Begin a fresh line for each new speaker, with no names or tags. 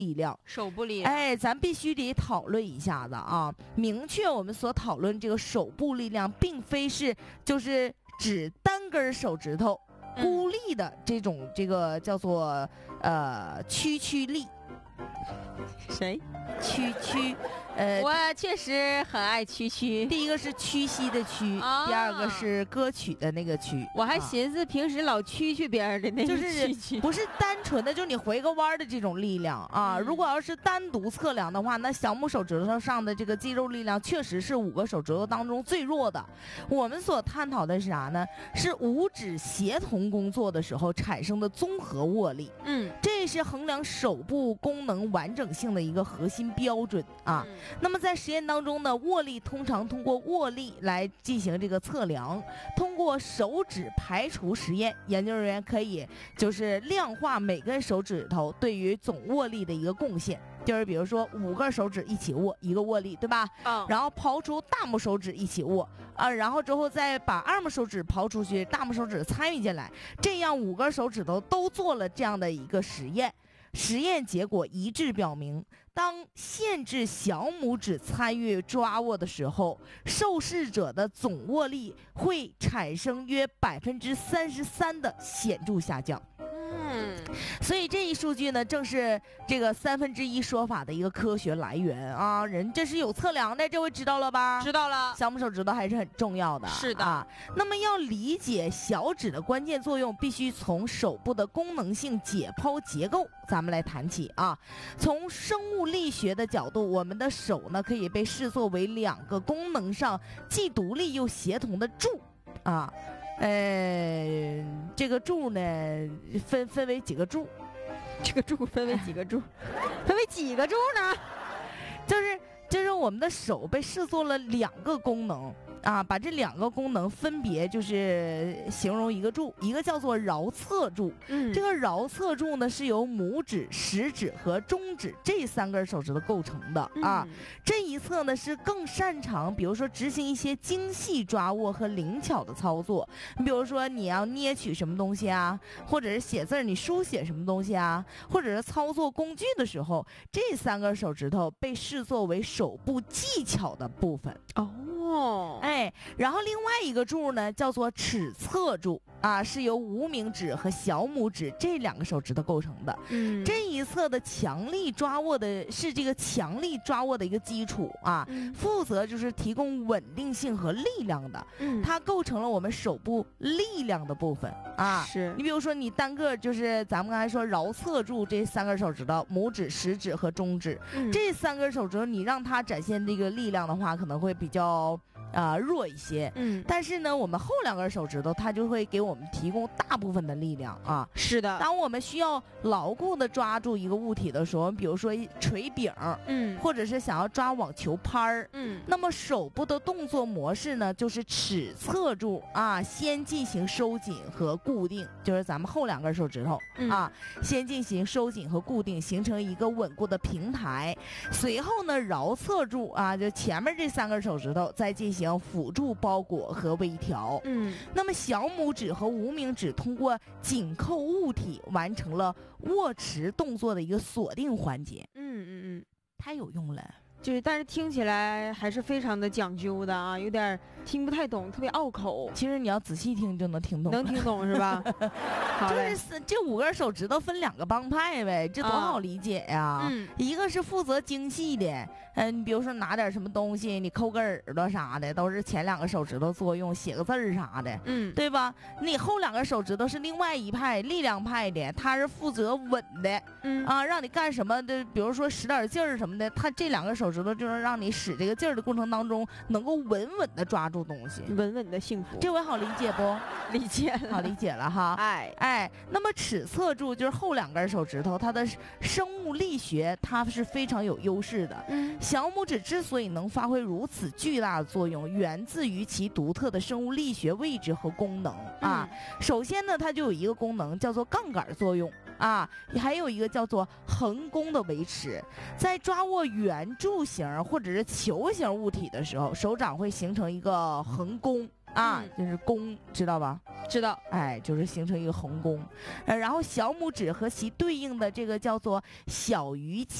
力量，
手部力量。
哎，咱必须得讨论一下子啊，明确我们所讨论这个手部力量，并非是就是指单根手指头孤立的这个叫做屈力。
谁？
屈，
我确实很爱屈。
第一个是屈膝的屈，第二个是歌曲的那个曲。
我还寻思平时老屈别人的那个
就是不是单纯的，就是你回个弯的这种力量啊。如果要是单独测量的话，那小拇手指头上的这个肌肉力量确实是5个手指头当中最弱的。我们所探讨的是啥呢？是五指协同工作的时候产生的综合握力。这是衡量手部功能完整性的一个核心标准啊。那么在实验当中呢，握力通常通过握力来进行这个测量。通过手指排除实验，研究人员可以就是量化每根手指头对于总握力的一个贡献。就是比如说5个手指一起握一个握力，对吧？然后刨出大拇手指一起握啊，然后之后再把二拇手指刨出去，大拇手指参与进来，这样5个手指头都做了这样的一个实验。实验结果一致表明，当限制小拇指参与抓握的时候，受试者的总握力会产生约33%的显著下降。所以这一数据呢，正是这个1/3说法的一个科学来源啊！人这是有测量的，这回知道了吧？
知道了。
小拇手指头还是很重要的。
是的
啊。那么要理解小指的关键作用，必须从手部的功能性解剖结构咱们来谈起啊。从生物力学的角度，我们的手呢可以被视作为2个功能上既独立又协同的柱啊。这个柱呢分为几个柱？
这个柱分为几个柱？分为几个柱呢？
就是我们的手被视作了2个功能啊，把这2个功能分别就是形容一个柱，一个叫做桡侧柱。这个桡侧柱呢是由拇指、食指和中指这3根手指头构成的啊。这一侧呢是更擅长，比如说执行一些精细抓握和灵巧的操作。你比如说你要捏取什么东西啊，或者是写字你书写什么东西啊，或者是操作工具的时候，这3根手指头被视作为手部技巧的部分。然后另外一个柱呢叫做尺侧柱啊，是由无名指和小拇指这2个手指头构成的。这一侧的强力抓握的是这个强力抓握的一个基础啊，负责就是提供稳定性和力量的。它构成了我们手部力量的部分啊。
是
你比如说你单个就是咱们刚才说桡侧柱这3根手指头，拇指、食指和中指，这3根手指头你让它展现这个力量的话，可能会比较弱一些。但是呢我们后2根手指头它就会给我们提供大部分的力量啊。
是的。
当我们需要牢固的抓住一个物体的时候，比如说锤柄，或者是想要抓网球拍儿，那么手部的动作模式呢就是尺侧柱啊，先进行收紧和固定，就是咱们后2根手指头啊，先进行收紧和固定，形成一个稳固的平台。随后呢桡侧柱啊，就前面这3根手指头再进行辅助包裹和微调。那么小拇指和无名指通过紧扣物体完成了握持动作的一个锁定环节。太有用了。
就是，但是听起来还是非常的讲究的啊，有点听不太懂，特别拗口。
其实你要仔细听就能听懂，
能听懂是吧？
就是这5根手指头分2个帮派呗，这多好理解呀！一个是负责精细的，你比如说拿点什么东西，你抠个耳朵啥的，都是前2个手指头作用，写个字儿啥的，对吧？你后2个手指头是另外一派力量派的，他是负责稳的，让你干什么的，比如说使点劲儿什么的，他这2个手指头就是让你使这个劲儿的过程当中，能够稳稳的抓住东西，
稳稳的幸福。
这回好理解不？
理解了，
好理解了哈。那么尺侧柱就是后2根手指头，它的生物力学它是非常有优势的。小拇指之所以能发挥如此巨大的作用，源自于其独特的生物力学位置和功能啊。首先呢，它就有一个功能叫做杠杆作用啊，还有一个叫做横弓的维持。在抓握圆柱形或者是球形物体的时候，手掌会形成一个横弓啊，就是弓，知道吧？
知道。
哎，就是形成一个横弓，然后小拇指和其对应的这个叫做小鱼